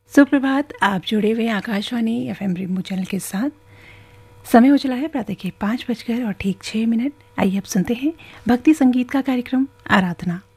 सुप्रभात। आप जुड़े हुए आकाशवाणी एफएम रेनबो चैनल के साथ। समय हो चला है प्रातः के 5:06 आइए अब सुनते हैं भक्ति संगीत का कार्यक्रम आराधना।